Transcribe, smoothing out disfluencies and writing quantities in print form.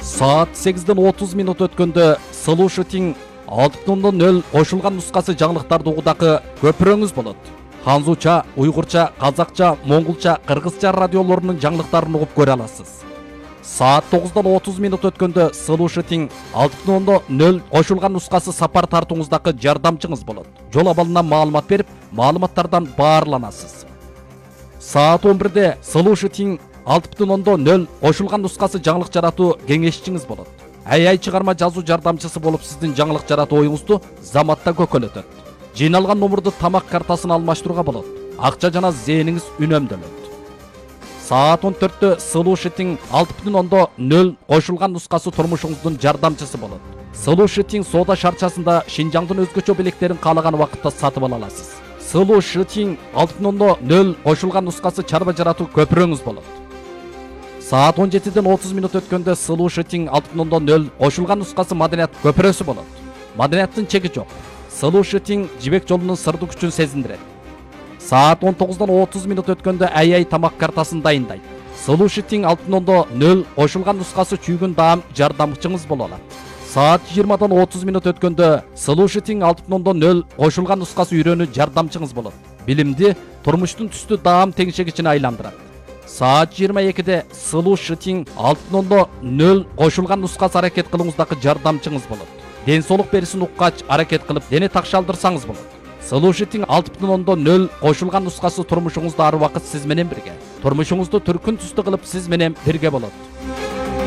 Saat 8-ден 30 минут өткөндө Слушатин 6.0 кошулган нускасы жаңылыктарды угудакы көпүрөңүз болот. Ханзуча, уйгурча, казакча, монголча, кыргызча радиолорунун жаңылыктарын угуп көрө аласыз. Saat 9-дан 30 минут өткөндө Слушатин 6.0 кошулган нускасы сапар тартууңуздакы жардамчыңыз болот. Жол абалынан маалымат берип, маалыматтардан баарланасыз. Saat 11-де Слушатин 6.0 кошулган нускасы жаңылык жаратуу кеңешчиңиз болот. Ай чыгарма жазуу жардамчысы болуп сиздин жаңылык жаратуу оюңузду заматта көкөлөтөт. Жыйналган номурду тамак картасын алмаштырууга болот. Акча жана зээниңиз үнөмдөлөт. Saat 14-тө Слушатин 6.0 кошулган нускасы турмушуңуздун жардамчысы болот. Слушатин соода шарчасында Шинжаңдын өзгөчө белектерин каалаган убакытта сатып ала аласыз. Слушатин 6.0 кошулган нускасы чарба жаратуу көпүрөңүз болот. Saat 17-ден 30 минут өткөндө Слушатин 6.0 кошулган нускасы маданият көпүрөсү болот. Маданияттын чеги жок. Слушатин жибек жолунун сырдуу күчүн сезиндирет. Saat 19-дан 30 минут өткөндө ай тамак картасын дайындайт. Слушатин 6.0 кошулган нускасы чүйгүн даам жардамчыңыз боло алат. Saat 20-дан 30 минут өткөндө Слушатин 6.0 кошулган нускасы үйрөнүү жардамчыңыз болот. Билимди турмуштун түстүү даам теңшегичине айландырат. Saat 22-де Слушатин 6.0 кошулган нускасы аракет кылууңуздакы жардамчыңыз болот. Ден соолук берисин уккач аракет кылып дене такшалдырсаңыз болот. Слушатин 6.0 кошулган нускасы турмушуңузда ар убакыт сиз менен бирге. Турмушуңузду түркүн түстүү кылып сиз менен бирге болот.